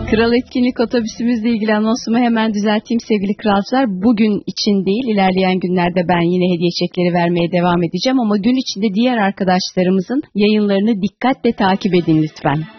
Kral Etkinlik otobüsümüzle ilgili anonsumu hemen düzelteyim sevgili kralcılar. Bugün için değil, ilerleyen günlerde ben yine hediye çekleri vermeye devam edeceğim ama gün içinde diğer arkadaşlarımızın yayınlarını dikkatle takip edin lütfen.